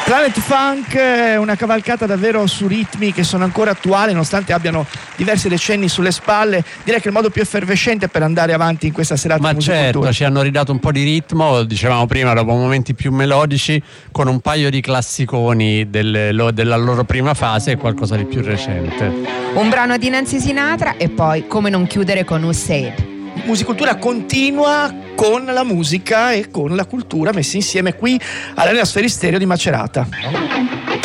Planet Funk è una cavalcata davvero su ritmi che sono ancora attuali, nonostante abbiano diversi decenni sulle spalle. Direi che è il modo più effervescente per andare avanti in questa serata di musicultura. Certo, ci hanno ridato un po' di ritmo, dicevamo prima, dopo momenti più melodici, con un paio di classiconi della loro prima fase e qualcosa di più recente. Un brano di Nancy Sinatra e poi come non chiudere con Hussein. Musicultura continua con la musica e con la cultura messi insieme qui all'Arena Sferisterio di Macerata.